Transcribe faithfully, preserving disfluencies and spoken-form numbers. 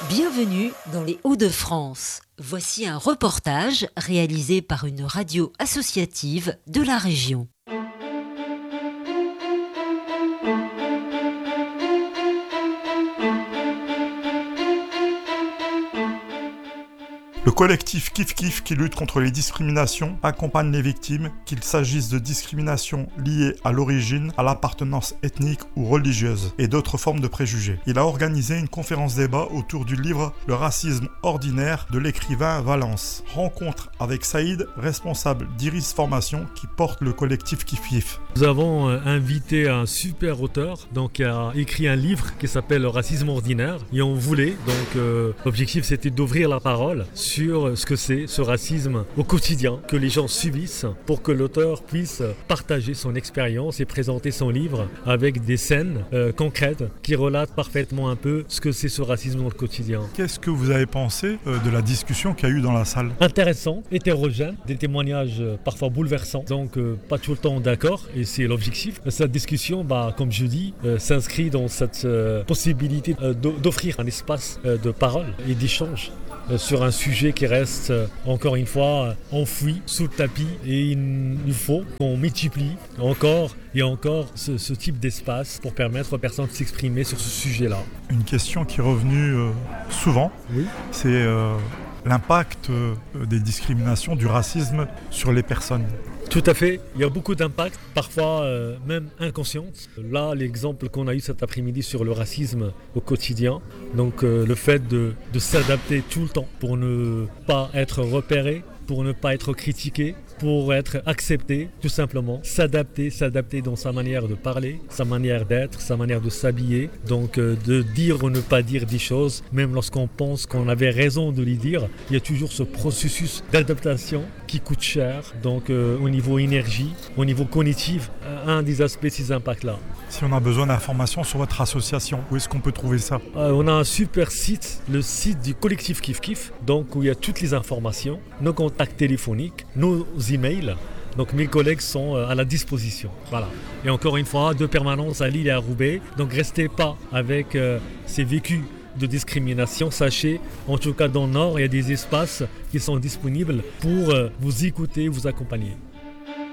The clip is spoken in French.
Bienvenue dans les Hauts-de-France. Voici un reportage réalisé par une radio associative de la région. Le collectif Kif Kif, qui lutte contre les discriminations, accompagne les victimes, qu'il s'agisse de discriminations liées à l'origine, à l'appartenance ethnique ou religieuse, et d'autres formes de préjugés. Il a organisé une conférence débat autour du livre « Le racisme ordinaire » de l'écrivain Valence. Rencontre avec Saïd, responsable d'Iris Formation, qui porte le collectif Kif Kif. Nous avons invité un super auteur, donc qui a écrit un livre qui s'appelle « Le racisme ordinaire », et on voulait, donc euh, l'objectif c'était d'ouvrir la parole sur ce que c'est ce racisme au quotidien que les gens subissent pour que l'auteur puisse partager son expérience et présenter son livre avec des scènes euh, concrètes qui relatent parfaitement un peu ce que c'est ce racisme dans le quotidien. Qu'est-ce que vous avez pensé euh, de la discussion qu'il y a eu dans la salle ? Intéressant, hétérogène, des témoignages euh, parfois bouleversants, donc euh, pas tout le temps d'accord et c'est l'objectif. Cette discussion, bah, comme je dis, euh, s'inscrit dans cette euh, possibilité euh, d'offrir un espace euh, de parole et d'échange sur un sujet qui reste encore une fois enfoui sous le tapis et il, il faut qu'on multiplie encore et encore ce, ce type d'espace pour permettre aux personnes de s'exprimer sur ce sujet-là. Une question qui est revenue euh, souvent, oui. c'est euh, l'impact euh, des discriminations, du racisme sur les personnes. Tout à fait, il y a beaucoup d'impacts, parfois euh, même inconscients. Là, l'exemple qu'on a eu cet après-midi sur le racisme au quotidien, donc euh, le fait de, de s'adapter tout le temps pour ne pas être repéré, pour ne pas être critiqué, pour être accepté, tout simplement. S'adapter, s'adapter dans sa manière de parler, sa manière d'être, sa manière de s'habiller. Donc euh, de dire ou ne pas dire des choses, même lorsqu'on pense qu'on avait raison de les dire, il y a toujours ce processus d'adaptation qui coûte cher. Donc euh, au niveau énergie, au niveau cognitif, un des aspects de ces impacts-là. Si on a besoin d'informations sur votre association, où est-ce qu'on peut trouver ça ? euh, On a un super site, le site du collectif Kif Kif, donc où il y a toutes les informations, nos contacts téléphoniques, nos emails. Donc mes collègues sont à la disposition. Voilà. Et encore une fois, deux permanences à Lille et à Roubaix. Donc restez pas avec euh, ces vécus de discrimination. Sachez, en tout cas dans le Nord, il y a des espaces qui sont disponibles pour euh, vous écouter, vous accompagner.